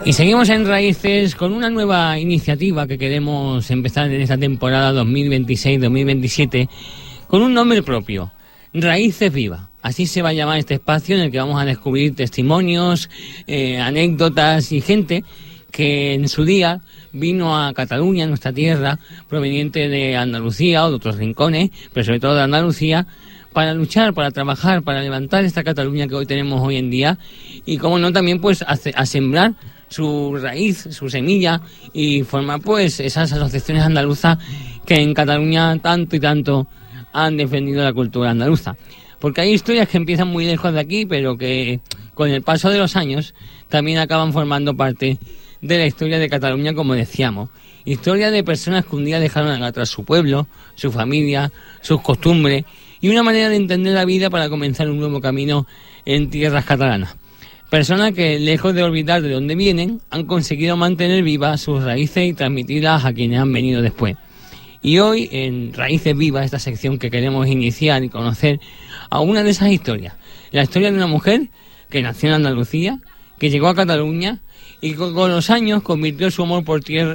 Y seguimos en Raíces con una nueva iniciativa que queremos empezar en esta temporada 2026-2027 con un nombre propio, Raíces Viva. Así se va a llamar este espacio en el que vamos a descubrir testimonios, anécdotas y gente que en su día vino a Cataluña, nuestra tierra, proveniente de Andalucía o de otros rincones, pero sobre todo de Andalucía, para luchar, para trabajar, para levantar esta Cataluña que hoy tenemos hoy en día y, como no, también pues a sembrar su raíz, su semilla y formar pues esas asociaciones andaluzas que en Cataluña tanto y tanto han defendido la cultura andaluza. Porque hay historias que empiezan muy lejos de aquí, pero que con el paso de los años también acaban formando parte de la historia de Cataluña, como decíamos. Historia de personas que un día dejaron atrás su pueblo, su familia, sus costumbres y una manera de entender la vida para comenzar un nuevo camino en tierras catalanas. Personas que, lejos de olvidar de dónde vienen, han conseguido mantener vivas sus raíces y transmitirlas a quienes han venido después. Y hoy, en Raíces Vivas, esta sección que queremos iniciar y conocer a una de esas historias. La historia de una mujer que nació en Andalucía, que llegó a Cataluña y con los años convirtió su amor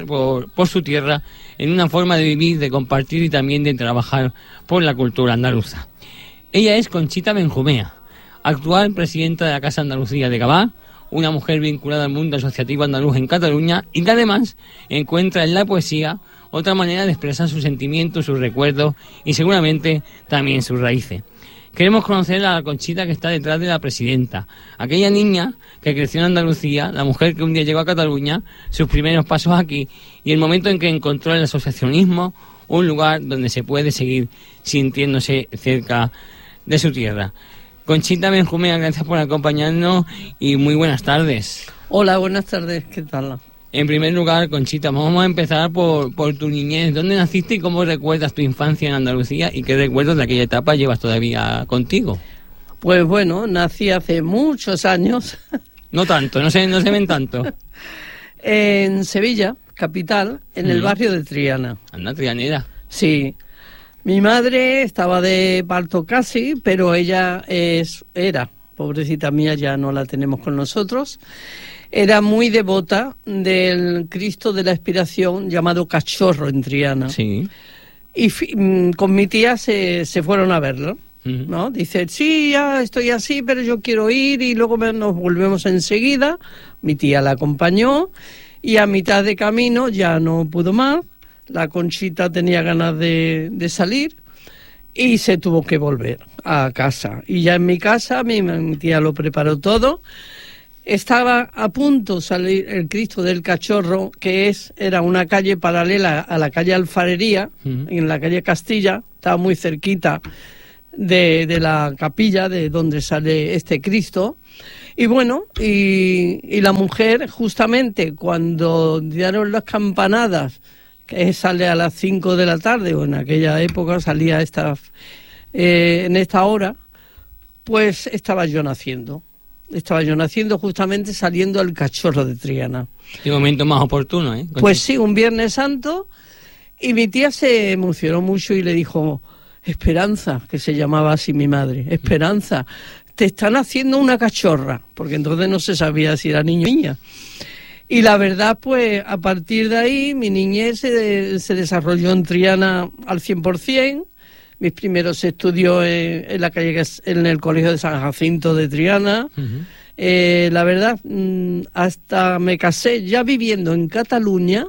por su tierra en una forma de vivir, de compartir y también de trabajar por la cultura andaluza. Ella es Conchita Benjumea, actual presidenta de la Casa Andalucía de Gavà, una mujer vinculada al mundo asociativo andaluz en Cataluña y que además encuentra en la poesía otra manera de expresar sus sentimientos, sus recuerdos y seguramente también sus raíces. Queremos conocer a la Conchita que está detrás de la presidenta, aquella niña que creció en Andalucía, la mujer que un día llegó a Cataluña, sus primeros pasos aquí y el momento en que encontró el asociacionismo un lugar donde se puede seguir sintiéndose cerca de su tierra. Conchita Benjumea, gracias por acompañarnos y muy buenas tardes. Hola, buenas tardes, ¿qué tal? En primer lugar, Conchita, vamos a empezar por tu niñez. ¿Dónde naciste y cómo recuerdas tu infancia en Andalucía y qué recuerdos de aquella etapa llevas todavía contigo? Pues bueno, nací hace muchos años. No tanto, no se ven tanto. En Sevilla, capital, en el barrio de Triana. Anda, trianera. Sí. Mi madre estaba de parto casi, pero ella era, pobrecita mía, ya no la tenemos con nosotros. Era muy devota del Cristo de la Expiración llamado Cachorro en Triana. Sí. Y con mi tía se fueron a verlo, ¿no? Dice, sí, ya estoy así, pero yo quiero ir y luego nos volvemos enseguida. Mi tía la acompañó y a mitad de camino ya no pudo más. La Conchita tenía ganas de salir y se tuvo que volver a casa. Y ya en mi casa mi tía lo preparó todo. Estaba a punto de salir el Cristo del Cachorro, que era una calle paralela a la calle Alfarería, en la calle Castilla, estaba muy cerquita de la capilla de donde sale este Cristo. Y bueno, y la mujer, justamente cuando dieron las campanadas, que sale a las 5 de la tarde, o en aquella época salía en esta hora, pues estaba yo naciendo justamente saliendo al Cachorro de Triana. Qué momento más oportuno, ¿eh? Pues sí, un Viernes Santo, y mi tía se emocionó mucho y le dijo, Esperanza, que se llamaba así mi madre, Esperanza, te están haciendo una cachorra, porque entonces no se sabía si era niño o niña. Y la verdad, pues, a partir de ahí, mi niñez se desarrolló en Triana al 100%. Mis primeros estudios en el Colegio de San Jacinto de Triana. La verdad, hasta me casé, ya viviendo en Cataluña,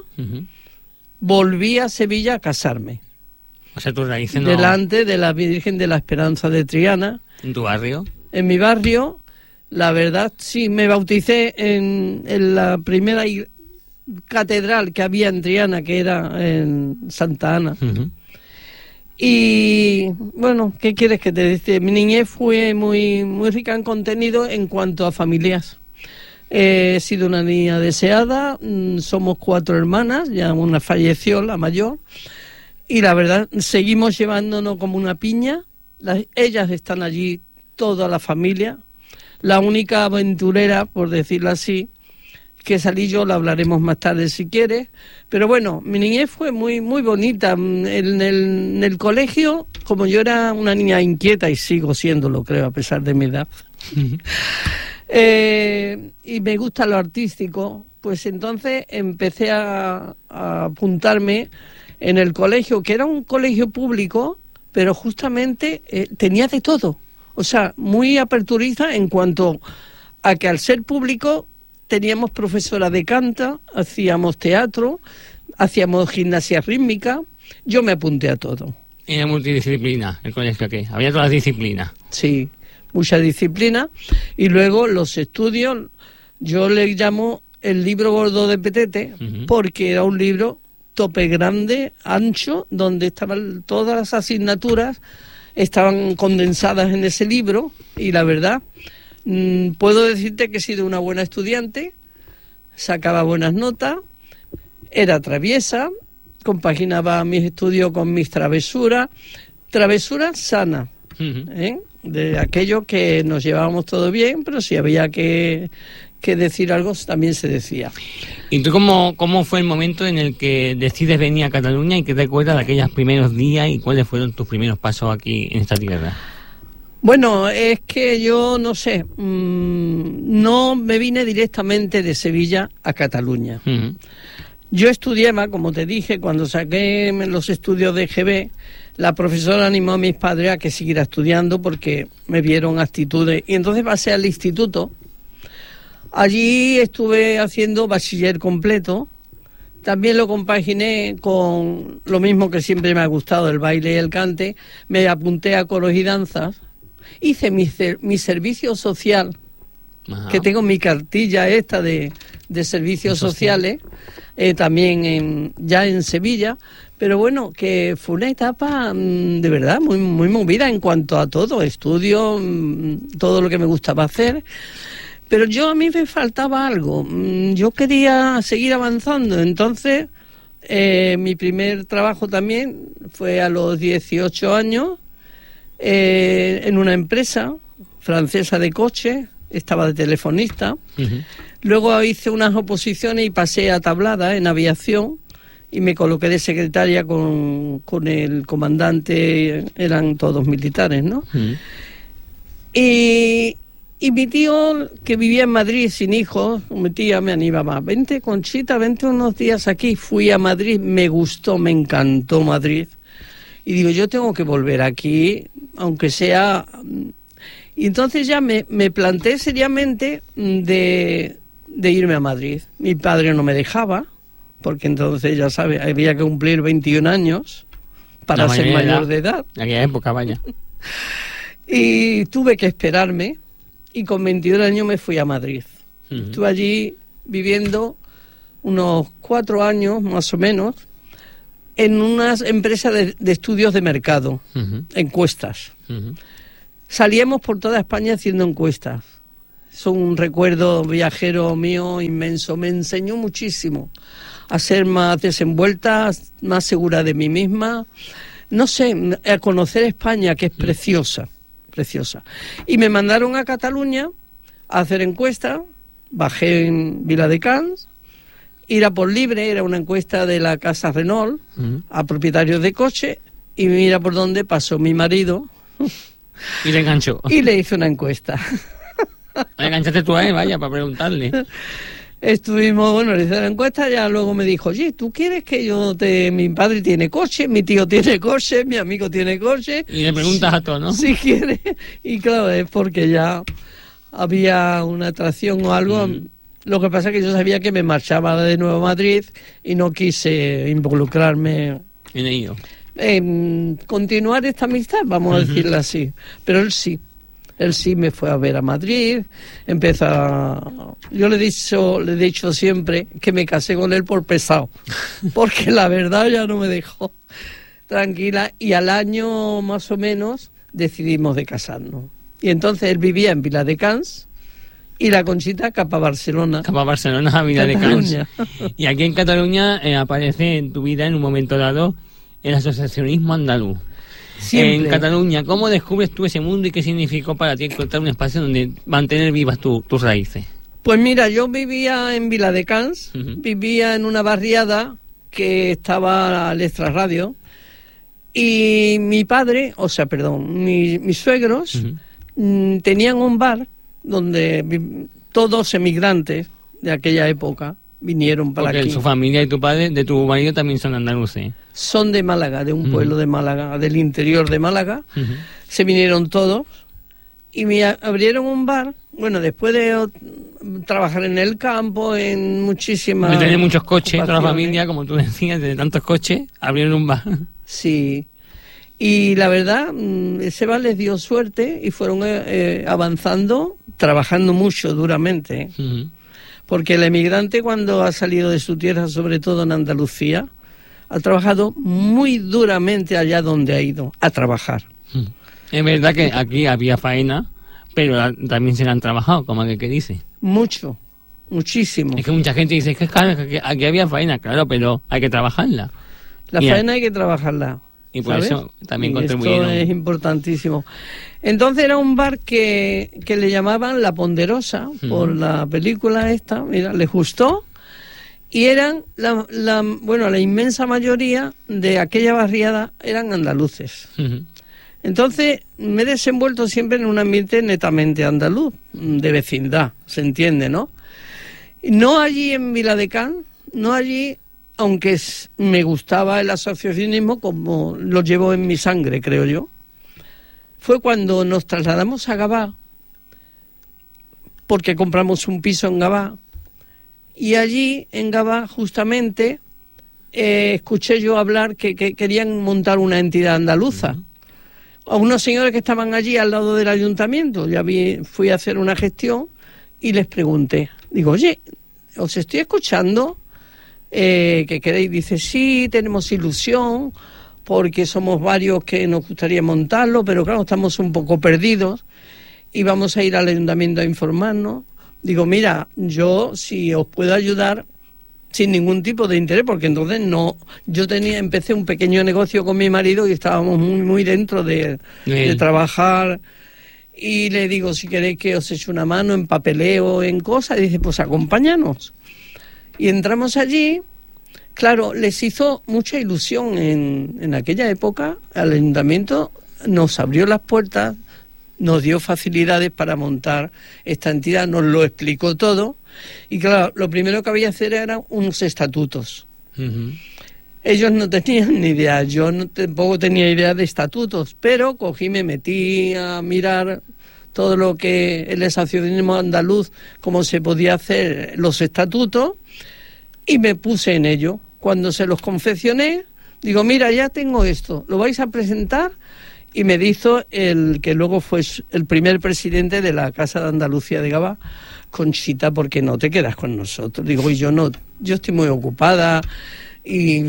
volví a Sevilla a casarme. O sea, tus raíces no... Delante de la Virgen de la Esperanza de Triana. ¿En tu barrio? En mi barrio, la verdad, sí, me bauticé en la primera catedral que había en Triana, que era en Santa Ana. Y bueno, ¿qué quieres que te diga? Mi niñez fue muy, muy rica en contenido en cuanto a familias. He sido una niña deseada, somos 4 hermanas, ya una falleció, la mayor, y la verdad, seguimos llevándonos como una piña. Ellas están allí, toda la familia. La única aventurera, por decirlo así, que salí yo, la hablaremos más tarde si quieres. Pero bueno, mi niñez fue muy, muy bonita. En el colegio, como yo era una niña inquieta, y sigo siéndolo, creo, a pesar de mi edad, y me gusta lo artístico, pues entonces empecé a apuntarme en el colegio, que era un colegio público, pero justamente tenía de todo. O sea, muy aperturista en cuanto a que al ser público teníamos profesora de canto, hacíamos teatro, hacíamos gimnasia rítmica. Yo me apunté a todo. Era multidisciplina el colegio aquí, había todas las disciplinas. Sí, mucha disciplina. Y luego los estudios, yo le llamo el libro gordo de Petete, porque era un libro tope grande, ancho, donde estaban todas las asignaturas, estaban condensadas en ese libro, y la verdad, puedo decirte que he sido una buena estudiante, sacaba buenas notas, era traviesa, compaginaba mis estudios con mis travesuras sanas, de aquello que nos llevábamos todo bien, pero si había que decir algo, también se decía. ¿Y tú cómo fue el momento en el que decides venir a Cataluña y que te acuerdas de aquellos primeros días y cuáles fueron tus primeros pasos aquí en esta tierra? Bueno, es que yo no sé, no me vine directamente de Sevilla a Cataluña. Yo estudié más, como te dije, cuando saqué los estudios de GB, la profesora animó a mis padres a que siguiera estudiando porque me vieron actitudes. Y entonces pasé al instituto. Allí estuve haciendo bachiller completo. También lo compaginé con lo mismo que siempre me ha gustado, el baile y el cante. Me apunté a coros y danzas. Hice mi servicio social, que tengo mi cartilla esta de servicios sociales, también ya en Sevilla. Pero bueno, que fue una etapa de verdad muy, muy movida en cuanto a todo, estudio, todo lo que me gustaba hacer. Pero a mí me faltaba algo, yo quería seguir avanzando, entonces mi primer trabajo también fue a los 18 años en una empresa francesa de coche, estaba de telefonista. Luego hice unas oposiciones y pasé a tablada en aviación y me coloqué de secretaria con el comandante, eran todos militares, ¿no? Y mi tío, que vivía en Madrid sin hijos, mi tía me animaba, vente Conchita, vente unos días aquí. Fui a Madrid, me gustó, me encantó Madrid. Y digo, yo tengo que volver aquí, aunque sea... Y entonces ya me planteé seriamente de irme a Madrid. Mi padre no me dejaba, porque entonces, ya sabes, había que cumplir 21 años para ser mayor de edad. En aquella época, vaya. Y tuve que esperarme. Y con 21 años me fui a Madrid. Estuve allí viviendo unos 4 años, más o menos, en unas empresas de estudios de mercado, encuestas. Salíamos por toda España haciendo encuestas. Es un recuerdo viajero mío inmenso. Me enseñó muchísimo a ser más desenvuelta, más segura de mí misma. No sé, a conocer España, que es preciosa. Y me mandaron a Cataluña a hacer encuesta, bajé en Viladecans, ir a por libre, era una encuesta de la casa Renault, a propietarios de coche, y mira por dónde pasó mi marido. Y le enganchó. Y le hice una encuesta. Le enganchaste tú a él, vaya, para preguntarle. Estuvimos, le hice la encuesta, ya luego me dijo, oye, ¿tú quieres que mi padre tiene coche, mi tío tiene coche, mi amigo tiene coche? Y le preguntas a todos, ¿no? Si quiere. Y claro, es porque ya había una atracción o algo. Lo que pasa es que yo sabía que me marchaba de nuevo a Madrid y no quise involucrarme en ello. En continuar esta amistad, vamos a decirlo así. Pero él sí me fue a ver a Madrid, yo le he dicho siempre que me casé con él por pesado, porque la verdad ya no me dejó tranquila, y al año más o menos decidimos de casarnos. Y entonces él vivía en Viladecans y la Conchita capa Barcelona. Capa Barcelona, Viladecans. Y aquí en Cataluña aparece en tu vida en un momento dado el asociacionismo andaluz. Siempre. En Cataluña, ¿cómo descubres tú ese mundo y qué significó para ti encontrar un espacio donde mantener vivas tus raíces? Pues mira, yo vivía en Viladecans, vivía en una barriada que estaba al extrarradio, y mi padre, mis suegros tenían un bar donde todos emigrantes de aquella época, vinieron para porque aquí. Su familia y tu padre, de tu marido, también son andaluces. Son de Málaga, de un pueblo de Málaga, del interior de Málaga. Se vinieron todos y me abrieron un bar. Bueno, después de trabajar en el campo, en muchísimas... De tener muchos coches, toda la familia, como tú decías, de tantos coches, abrieron un bar. Sí. Y la verdad, ese bar les dio suerte y fueron avanzando, trabajando mucho, duramente. Porque el emigrante, cuando ha salido de su tierra, sobre todo en Andalucía, ha trabajado muy duramente allá donde ha ido a trabajar. Es verdad que aquí había faena, pero también se la han trabajado, como aquel que dice. Mucho, muchísimo. Es que mucha gente dice que aquí había faena, claro, pero hay que trabajarla. La faena hay que trabajarla. Y por ¿sabes? eso también y contribuyeron. Esto es importantísimo. Entonces era un bar que le llamaban La Ponderosa, por la película esta, mira, les gustó, y eran, la inmensa mayoría de aquella barriada eran andaluces. Entonces me he desenvuelto siempre en un ambiente netamente andaluz, de vecindad, se entiende, ¿no? No allí en Viladecans, no allí... aunque me gustaba el asociacionismo, como lo llevo en mi sangre, creo yo, fue cuando nos trasladamos a Gavá, porque compramos un piso en Gavá, y allí, en Gavá, justamente, escuché yo hablar que querían montar una entidad andaluza. A unos señores que estaban allí al lado del ayuntamiento, fui a hacer una gestión y les pregunté, digo, oye, os estoy escuchando... que queréis, dice, sí, tenemos ilusión, porque somos varios que nos gustaría montarlo, pero claro, estamos un poco perdidos y vamos a ir al ayuntamiento a informarnos. Digo, mira, yo si os puedo ayudar sin ningún tipo de interés, porque entonces no, empecé un pequeño negocio con mi marido y estábamos muy, muy dentro de trabajar. Y le digo, si queréis que os eche una mano en papeleo, en cosas, y dice, pues acompáñanos. Y entramos allí, claro, les hizo mucha ilusión en aquella época, al ayuntamiento nos abrió las puertas, nos dio facilidades para montar esta entidad, nos lo explicó todo, y claro, lo primero que había que hacer eran unos estatutos. Ellos no tenían ni idea, yo tampoco tenía idea de estatutos, pero me metí a mirar todo lo que el asociacionismo andaluz, cómo se podía hacer los estatutos, y me puse en ello. Cuando se los confeccioné, digo, mira, ya tengo esto, ¿lo vais a presentar? Y me dijo el que luego fue el primer presidente de la Casa de Andalucía de Gavá, Conchita, ¿por qué no te quedas con nosotros? Digo, y yo estoy muy ocupada, y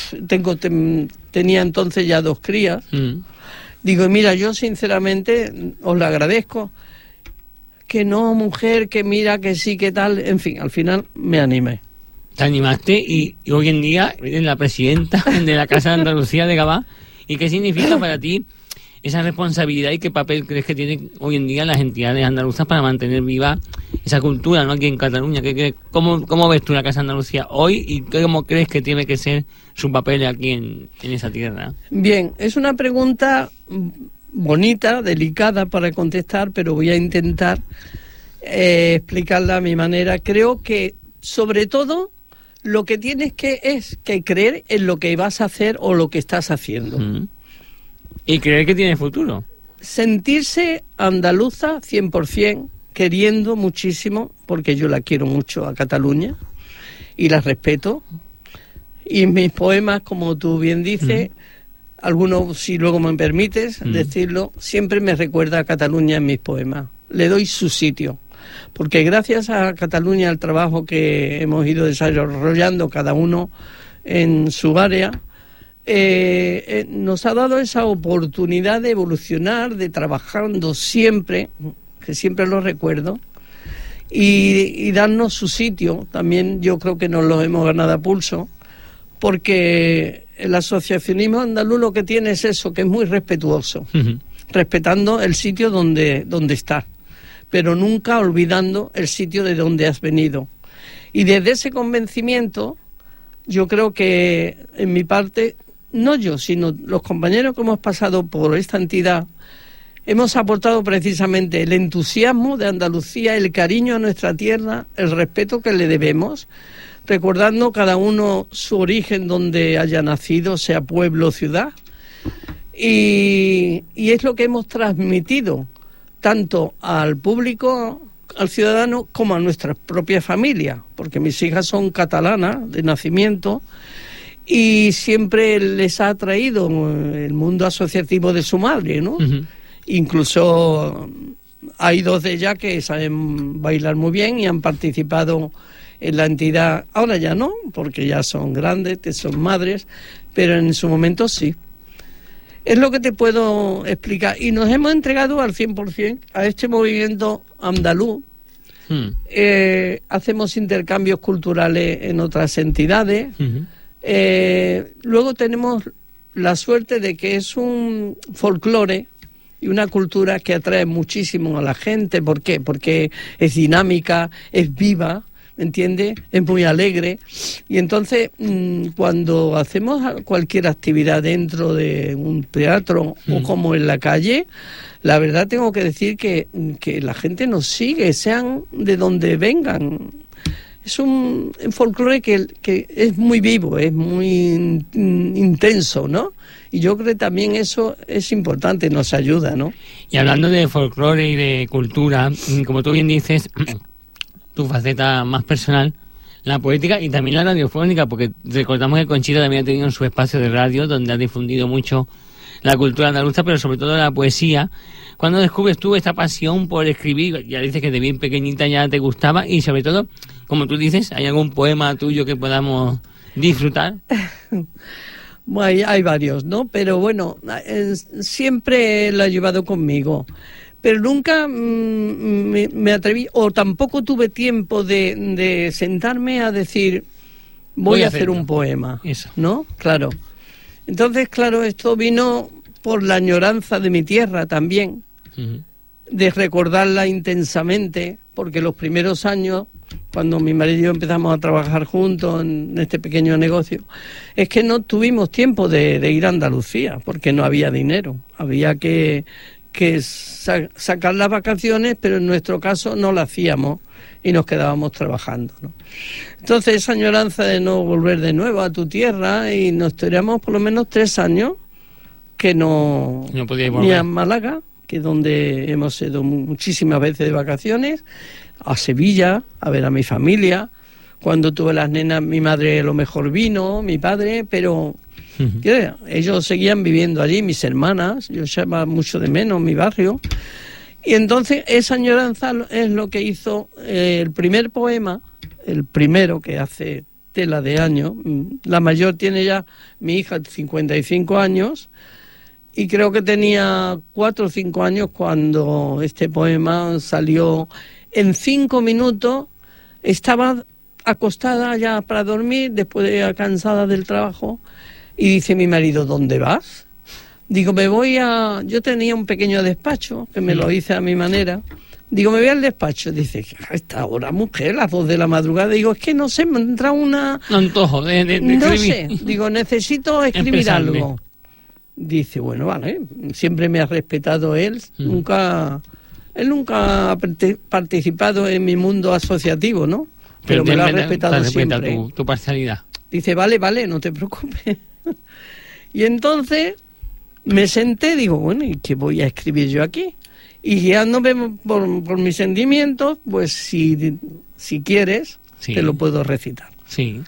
tenía entonces ya 2 crías. Digo, mira, yo sinceramente os lo agradezco. Que no, mujer, que mira, que sí, que tal. En fin, al final me animé. Te animaste y hoy en día eres la presidenta de la Casa de Andalucía de Gavá. ¿Y qué significa para ti esa responsabilidad y qué papel crees que tienen hoy en día las entidades andaluzas para mantener viva esa cultura, ¿no?, aquí en Cataluña? ¿Cómo ves tú la Casa de Andalucía hoy y cómo crees que tiene que ser su papel aquí en esa tierra? Bien, es una pregunta bonita, delicada para contestar, pero voy a intentar explicarla a mi manera. Creo que, sobre todo, lo que tienes es que creer en lo que vas a hacer o lo que estás haciendo. Y creer que tiene futuro. Sentirse andaluza 100%, queriendo muchísimo, porque yo la quiero mucho a Cataluña y la respeto. Y en mis poemas, como tú bien dices, algunos, si luego me permites decirlo, siempre me recuerda a Cataluña en mis poemas. Le doy su sitio. Porque gracias a Cataluña, al trabajo que hemos ido desarrollando cada uno en su área, nos ha dado esa oportunidad de evolucionar, de trabajando siempre, que siempre lo recuerdo, y darnos su sitio. También yo creo que nos lo hemos ganado a pulso, porque el asociacionismo andaluz lo que tiene es eso, que es muy respetuoso, respetando el sitio donde está, pero nunca olvidando el sitio de donde has venido. Y desde ese convencimiento, yo creo que en mi parte, no yo, sino los compañeros que hemos pasado por esta entidad, hemos aportado precisamente el entusiasmo de Andalucía, el cariño a nuestra tierra, el respeto que le debemos, recordando cada uno su origen donde haya nacido, sea pueblo o ciudad. Y es lo que hemos transmitido tanto al público, al ciudadano, como a nuestra propia familia, porque mis hijas son catalanas de nacimiento y siempre les ha atraído el mundo asociativo de su madre, ¿no? Uh-huh. Incluso hay 2 de ellas que saben bailar muy bien y han participado en la entidad. Ahora ya no, porque ya son grandes, que son madres, pero en su momento sí. Es lo que te puedo explicar. Y nos hemos entregado al 100% a este movimiento andaluz. Hacemos intercambios culturales en otras entidades. Uh-huh. Luego tenemos la suerte de que es un folclore y una cultura que atrae muchísimo a la gente. ¿Por qué? Porque es dinámica, es viva, ¿me entiendes? Es muy alegre. Y entonces, cuando hacemos cualquier actividad dentro de un teatro o como en la calle, la verdad tengo que decir que la gente nos sigue, sean de donde vengan. Es un folclore que es muy vivo, es muy intenso, ¿no? Y yo creo que también eso es importante, nos ayuda, ¿no? Y hablando de folclore y de cultura, como tú bien dices, tu faceta más personal, la poética y también la radiofónica, porque recordamos que Conchita también ha tenido su espacio de radio donde ha difundido mucho la cultura andaluza, pero sobre todo la poesía. ¿Cuándo descubres tú esta pasión por escribir? Ya dices que de bien pequeñita ya te gustaba y sobre todo, como tú dices, ¿hay algún poema tuyo que podamos disfrutar? Bueno, hay varios, ¿no? Pero bueno, siempre lo he llevado conmigo. Pero nunca me atreví, o tampoco tuve tiempo de sentarme a decir, voy a hacer un poema. Eso. ¿No? Claro. Entonces, claro, esto vino por la añoranza de mi tierra también, uh-huh, de recordarla intensamente, porque los primeros años, cuando mi marido y yo empezamos a trabajar juntos en este pequeño negocio, es que no tuvimos tiempo de ir a Andalucía, porque no había dinero. Había que sacar las vacaciones, pero en nuestro caso no lo hacíamos y nos quedábamos trabajando, ¿no? Entonces esa añoranza de no volver de nuevo a tu tierra, y nos teníamos por lo menos 3 años que no podíais volver. Ni a Málaga, que es donde hemos ido muchísimas veces de vacaciones, a Sevilla, a ver a mi familia. Cuando tuve las nenas, mi madre a lo mejor vino, mi padre, pero ellos seguían viviendo allí, mis hermanas, yo echaba mucho de menos mi barrio. Y entonces esa añoranza es lo que hizo el primer poema, el primero, que hace tela de años. La mayor tiene ya, mi hija, 55 años, y creo que tenía 4 o 5 años cuando este poema salió. En 5 minutos estaba acostada ya para dormir, después de cansada del trabajo, y dice mi marido, ¿dónde vas? Digo, yo tenía un pequeño despacho, que me lo hice a mi manera. Digo, me voy al despacho. Dice, a esta hora, mujer, las 2 de la madrugada. Digo, es que no sé, me entra una... antojo de no sé, digo, necesito escribir algo. Dice, bueno, vale, siempre me ha respetado él, él nunca ha participado en mi mundo asociativo, ¿no? Pero me lo ha respetado siempre. Tu parcialidad. Dice, vale, no te preocupes. Y entonces me senté, digo, bueno, ¿y qué voy a escribir yo aquí? Y guiándome por mis sentimientos, pues si quieres, sí, te lo puedo recitar. Sí.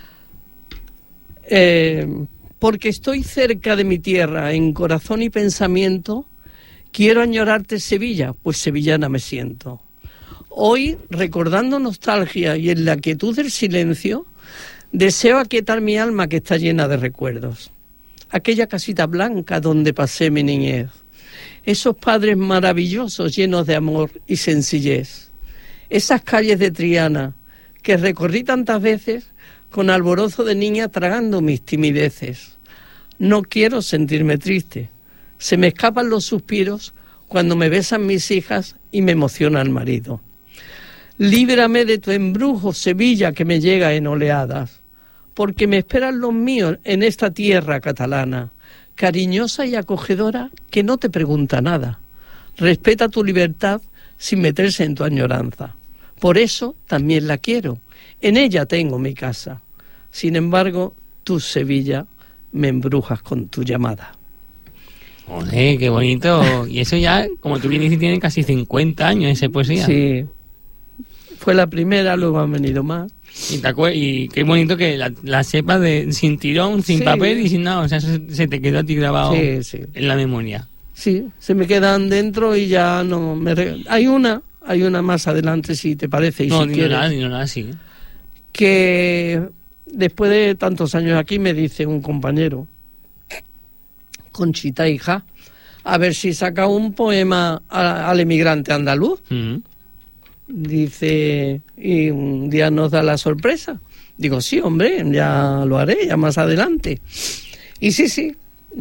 Porque estoy cerca de mi tierra, en corazón y pensamiento, quiero añorarte Sevilla, pues sevillana me siento. Hoy, recordando nostalgia y en la quietud del silencio, deseo aquietar mi alma que está llena de recuerdos. Aquella casita blanca donde pasé mi niñez. Esos padres maravillosos llenos de amor y sencillez. Esas calles de Triana que recorrí tantas veces con alborozo de niña tragando mis timideces. No quiero sentirme triste. Se me escapan los suspiros cuando me besan mis hijas y me emociona el marido. Líbrame de tu embrujo, Sevilla, que me llega en oleadas, porque me esperan los míos en esta tierra catalana, cariñosa y acogedora, que no te pregunta nada. respeta tu libertad sin meterse en tu añoranza. Por eso también la quiero. En ella tengo mi casa. Sin embargo, tú, Sevilla, me embrujas con tu llamada. Joder, qué bonito. Y eso ya, como tú bien dices, tiene casi 50 años esa poesía. Sí. Fue la primera, luego han venido más. Y qué bonito que la sepas sin tirón, sin papel y sin nada. O sea, se te quedó a ti grabado en la memoria. Sí, se me quedan dentro y ya no me... Hay una más adelante, si te parece. Y no, si quieres, nada, sí. Que después de tantos años aquí me dice un compañero, Conchita, hija, a ver si saca un poema al emigrante andaluz. Uh-huh. Dice, y un día nos da la sorpresa. Digo, sí, hombre, ya lo haré, ya más adelante. Y sí,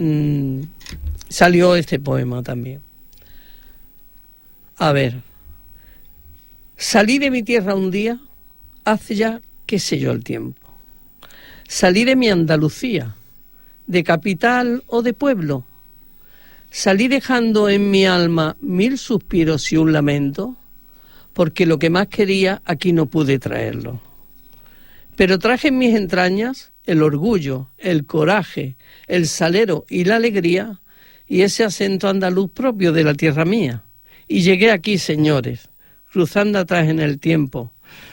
salió este poema también. A ver. Salí de mi tierra un día, hace ya qué sé yo el tiempo. Salí de mi Andalucía, de capital o de pueblo. Salí dejando en mi alma 1000 suspiros y un lamento, porque lo que más quería aquí no pude traerlo. Pero traje en mis entrañas el orgullo, el coraje, el salero y la alegría, y ese acento andaluz propio de la tierra mía. Y llegué aquí, señores, cruzando atrás en el tiempo.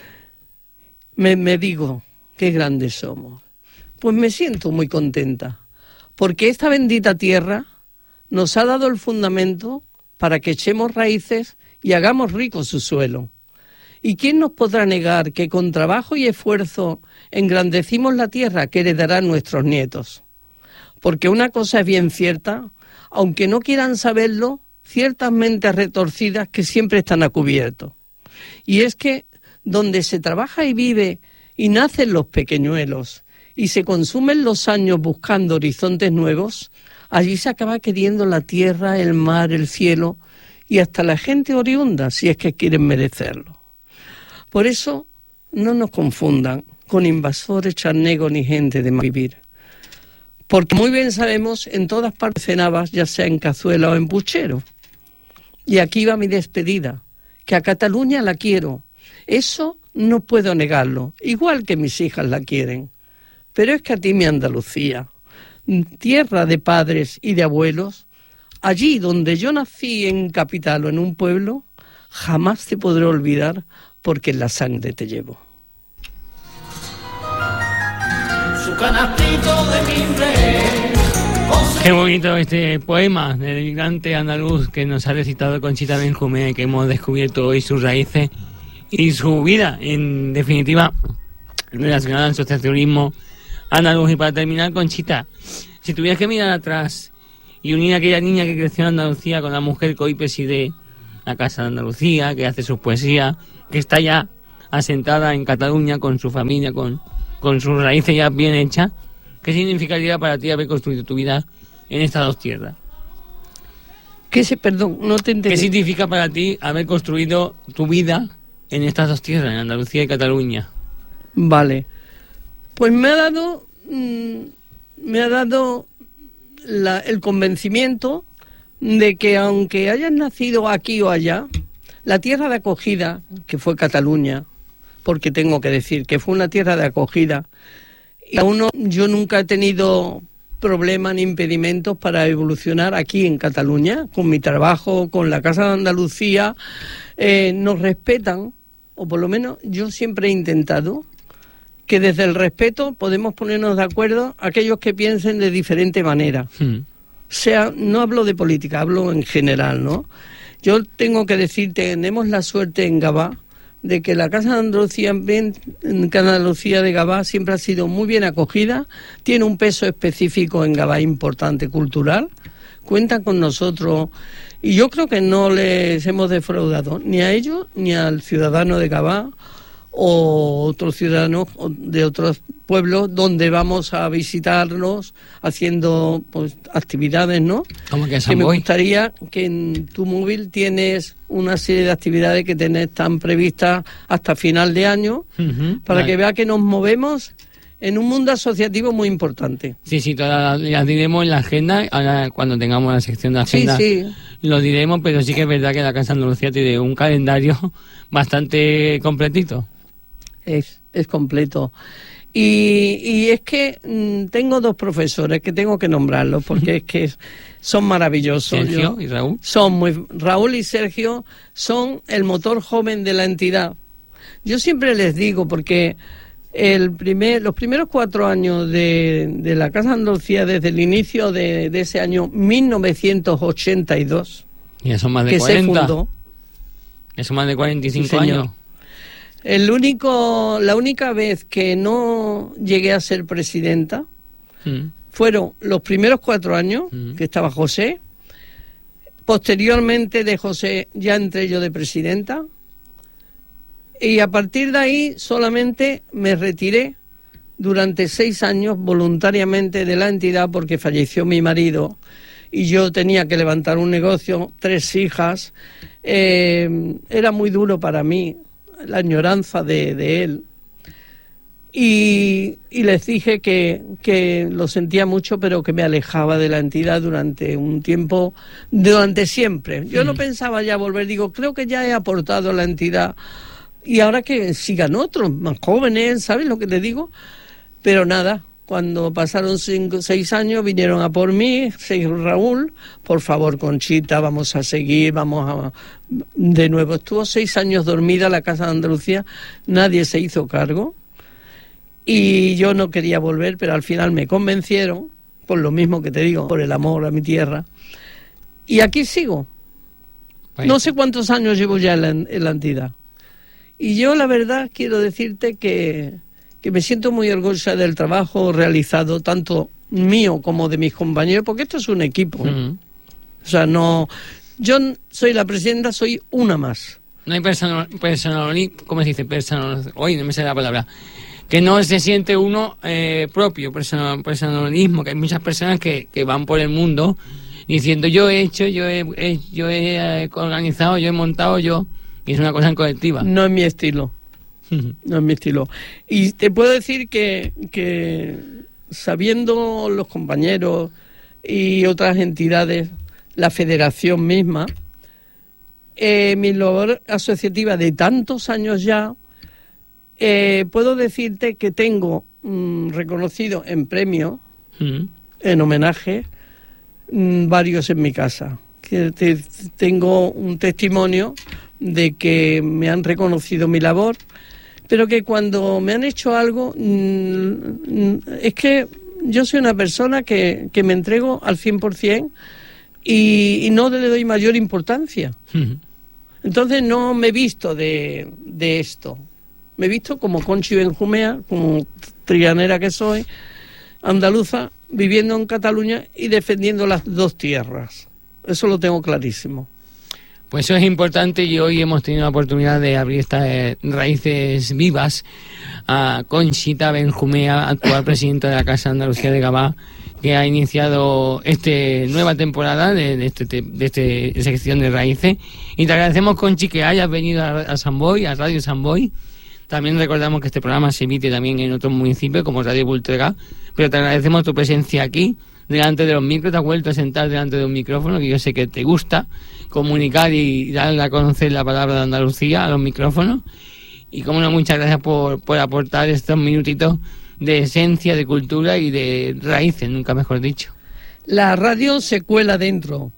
Me digo, qué grandes somos. Pues me siento muy contenta, porque esta bendita tierra nos ha dado el fundamento para que echemos raíces y hagamos rico su suelo. ¿Y quién nos podrá negar que con trabajo y esfuerzo engrandecimos la tierra que heredarán nuestros nietos? Porque una cosa es bien cierta, aunque no quieran saberlo, ciertas mentes retorcidas que siempre están a cubierto. Y es que donde se trabaja y vive y nacen los pequeñuelos y se consumen los años buscando horizontes nuevos, allí se acaba queriendo la tierra, el mar, el cielo y hasta la gente oriunda, si es que quieren merecerlo. Por eso no nos confundan con invasores, charnegos ni gente de mal vivir. Porque muy bien sabemos, en todas partes cenabas, ya sea en cazuela o en puchero. Y aquí va mi despedida, que a Cataluña la quiero. Eso no puedo negarlo, igual que mis hijas la quieren. Pero es que a ti, mi Andalucía, tierra de padres y de abuelos, allí donde yo nací en capital o en un pueblo, jamás te podré olvidar porque en la sangre te llevo. Su canastito de mimbre. Qué bonito este poema del emigrante andaluz que nos ha recitado Conchita Benjumea, que hemos descubierto hoy sus raíces y su vida, en definitiva, relacionada al asociacionismo andaluz. Y para terminar, Conchita, si tuvieras que mirar atrás y unir a aquella niña que creció en Andalucía con la mujer que hoy preside la Casa de Andalucía, que hace sus poesías, que está ya asentada en Cataluña con su familia, con sus raíces ya bien hechas, ¿qué significaría para ti haber construido tu vida en estas dos tierras? Perdón, no te entendí. ¿Qué significa para ti haber construido tu vida en estas dos tierras, en Andalucía y Cataluña? Vale. Pues me ha dado el convencimiento de que aunque hayas nacido aquí o allá, la tierra de acogida, que fue Cataluña, porque tengo que decir que fue una tierra de acogida, y yo nunca he tenido problemas ni impedimentos para evolucionar aquí en Cataluña, con mi trabajo, con la Casa de Andalucía, nos respetan, o por lo menos yo siempre he intentado que desde el respeto podemos ponernos de acuerdo aquellos que piensen de diferente manera. No hablo de política, hablo en general, ¿no? Yo tengo que decir, tenemos la suerte en Gavà de que la Casa de Andalucía, en Andalucía de Gavà, siempre ha sido muy bien acogida, tiene un peso específico en Gavà importante, cultural, cuentan con nosotros y yo creo que no les hemos defraudado ni a ellos ni al ciudadano de Gavà o otros ciudadanos de otros pueblos donde vamos a visitarlos haciendo pues actividades, ¿no? ¿Cómo que me gustaría que en tu móvil tienes una serie de actividades que están previstas hasta final de año, para que vea que nos movemos en un mundo asociativo muy importante. Sí, todas las diremos en la agenda, ahora cuando tengamos la sección de agenda lo diremos, pero sí que es verdad que la Casa Andalucía tiene un calendario bastante completito. Es completo. Y es que tengo 2 profesores que tengo que nombrarlos porque es que son maravillosos. ¿Sergio y Raúl? Raúl y Sergio son el motor joven de la entidad. Yo siempre les digo, porque los primeros 4 años de la Casa Andalucía, desde el inicio de ese año 1982, ya son más de 40. Se fundó. Ya son más de 45 años. La única vez que no llegué a ser presidenta fueron los primeros 4 años que estaba José. Posteriormente de José ya entré yo de presidenta. Y a partir de ahí solamente me retiré durante 6 años voluntariamente de la entidad porque falleció mi marido y yo tenía que levantar un negocio, 3 hijas. Era muy duro para mí la añoranza de él, y les dije que lo sentía mucho, pero que me alejaba de la entidad durante un tiempo, durante siempre. Yo no pensaba ya volver, digo, creo que ya he aportado a la entidad, y ahora que sigan otros, más jóvenes, ¿sabes lo que te digo? Pero nada, cuando pasaron 6 años vinieron a por mí, Raúl, por favor, Conchita, vamos a seguir, de nuevo. Estuvo 6 años dormida la Casa de Andalucía, nadie se hizo cargo y yo no quería volver, pero al final me convencieron, por lo mismo que te digo, por el amor a mi tierra, y aquí sigo. Bueno. No sé cuántos años llevo ya en la entidad. Y yo la verdad quiero decirte que me siento muy orgullosa del trabajo realizado, tanto mío como de mis compañeros, porque esto es un equipo. O sea, no... Yo soy la presidenta, soy una más. No hay personalismo, ¿cómo se dice? Hoy no me sale la palabra. Que no se siente uno propio, personalismo, que hay muchas personas que van por el mundo diciendo yo he hecho, yo he organizado, yo he montado, y es una cosa en colectiva. No es mi estilo. No es mi estilo. Y te puedo decir que sabiendo los compañeros y otras entidades, la federación misma, mi labor asociativa de tantos años ya, puedo decirte que tengo reconocido en premio, en homenaje, varios en mi casa. Que tengo un testimonio de que me han reconocido mi labor, pero que cuando me han hecho algo, es que yo soy una persona que me entrego al 100% y no le doy mayor importancia. Entonces no me he visto de esto. Me he visto como Conchi Benjumea, como trianera que soy, andaluza, viviendo en Cataluña y defendiendo las 2 tierras. Eso lo tengo clarísimo. Pues eso es importante, y hoy hemos tenido la oportunidad de abrir estas raíces vivas a Conchita Benjumea, actual presidenta de la Casa Andalucía de Gavà, que ha iniciado esta nueva temporada de esta sección de raíces. Y te agradecemos, Conchi, que hayas venido a San Boi, a Radio San Boi. También recordamos que este programa se emite también en otros municipios como Radio Voltregà, pero te agradecemos tu presencia aquí, delante de los micros. Te has vuelto a sentar delante de un micrófono, que yo sé que te gusta comunicar y darle a conocer la palabra de Andalucía a los micrófonos. Y como no, muchas gracias por aportar estos minutitos de esencia, de cultura y de raíces, nunca mejor dicho. La radio se cuela dentro.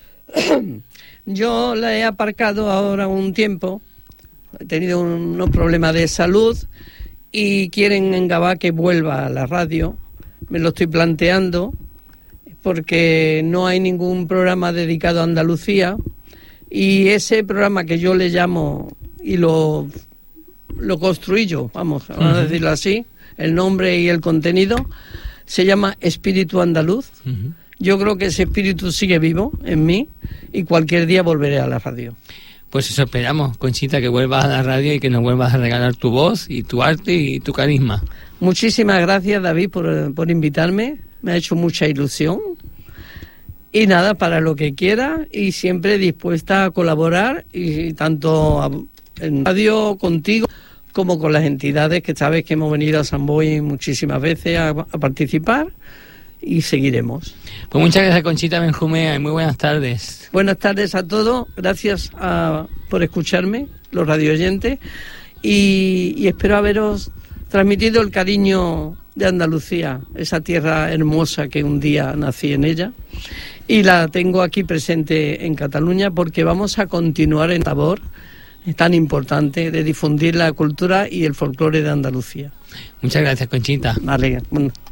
Yo la he aparcado ahora un tiempo, he tenido unos problemas de salud y quieren en Gavà que vuelva a la radio. Me lo estoy planteando porque no hay ningún programa dedicado a Andalucía, y ese programa que yo le llamo, y lo construí yo, vamos a decirlo así, el nombre y el contenido, se llama Espíritu Andaluz. Yo creo que ese espíritu sigue vivo en mí y cualquier día volveré a la radio. Pues eso esperamos, Conchita, que vuelvas a la radio y que nos vuelvas a regalar tu voz y tu arte y tu carisma. Muchísimas gracias, David, por invitarme. Me ha hecho mucha ilusión. Y nada, para lo que quiera, y siempre dispuesta a colaborar, y tanto en radio contigo como con las entidades que sabes que hemos venido a San Boi muchísimas veces a participar, y seguiremos. Pues muchas gracias, Conchita Benjumea, y muy buenas tardes. Buenas tardes a todos, gracias por escucharme, los radioyentes, y espero haberos transmitido el cariño de Andalucía, esa tierra hermosa que un día nací en ella, y la tengo aquí presente en Cataluña, porque vamos a continuar en labor tan importante de difundir la cultura y el folclore de Andalucía. Muchas gracias, Conchita. Vale, bueno.